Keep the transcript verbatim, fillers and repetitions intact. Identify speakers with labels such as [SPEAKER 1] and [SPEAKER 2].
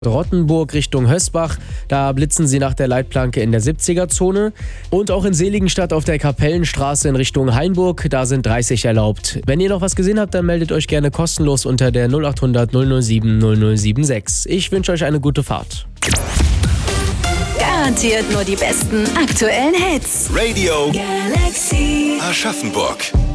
[SPEAKER 1] Rottenburg Richtung Hösbach, da blitzen Sie nach der Leitplanke in der siebziger-Zone. Und auch in Seligenstadt auf der Kapellenstraße in Richtung Hainburg, da sind dreißig erlaubt. Wenn ihr noch was gesehen habt, dann meldet euch gerne kostenlos unter der null acht hundert null null sieben null null sieben sechs. Ich wünsche euch eine gute Fahrt.
[SPEAKER 2] Garantiert nur die besten aktuellen Hits.
[SPEAKER 3] Radio
[SPEAKER 2] Galaxy
[SPEAKER 3] Aschaffenburg.